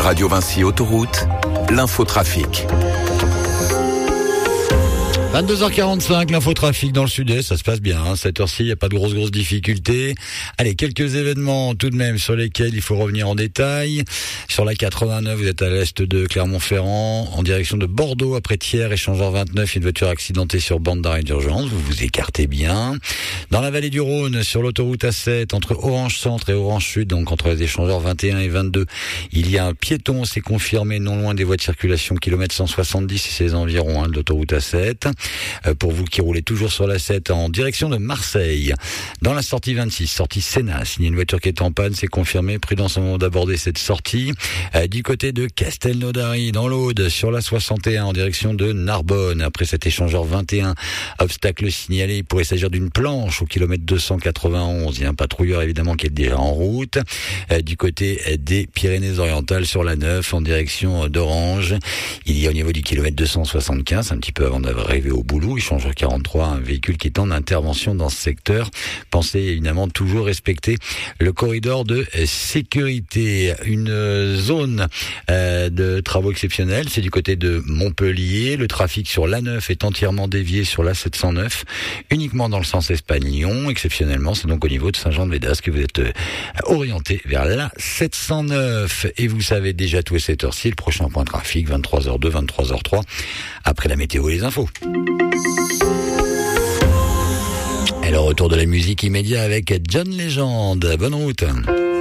Radio Vinci Autoroute, l'infotrafic. 22h45, l'infotrafic dans le sud-est, ça se passe bien, cette heure-ci, il n'y a pas de grosses difficultés. Allez, quelques événements tout de même sur lesquels il faut revenir en détail. Sur la 89, vous êtes à l'est de Clermont-Ferrand, en direction de Bordeaux, après Thiers, échangeur 29, une voiture accidentée sur bande d'arrêt d'urgence, vous vous écartez bien. Dans la vallée du Rhône, sur l'autoroute A7, entre Orange Centre et Orange Sud, donc entre les échangeurs 21 et 22, il y a un piéton, c'est confirmé, non loin des voies de circulation, kilomètre 170 et ses environs, de l'autoroute A7. Pour vous qui roulez toujours sur la 7 en direction de Marseille. Dans la sortie 26, sortie Sénas, il y a une voiture qui est en panne, c'est confirmé. Prudence au moment d'aborder cette sortie. Du côté de Castelnaudary, dans l'Aude, sur la 61 en direction de Narbonne. Après cet échangeur 21, obstacle signalé, il pourrait s'agir d'une planche au kilomètre 291. Il y a un patrouilleur évidemment qui est déjà en route. Du côté des Pyrénées-Orientales, sur la 9 en direction d'Orange, il y a au niveau du kilomètre 275, un petit peu avant d'arriver au boulot, échangeur 43, un véhicule qui est en intervention dans ce secteur. Pensez évidemment toujours respecter le corridor de sécurité. Une zone de travaux exceptionnels, c'est du côté de Montpellier. Le trafic sur l'A9 est entièrement dévié sur la 709, uniquement dans le sens Espagne-Lyon. Exceptionnellement, c'est donc au niveau de Saint-Jean-de-Védas que vous êtes orienté vers la 709. Et vous savez déjà tout à cette heure-ci, le prochain point trafic, 23h02, 23h03, après la météo et les infos. Et le retour de la musique immédiat avec John Legend. Bonne route.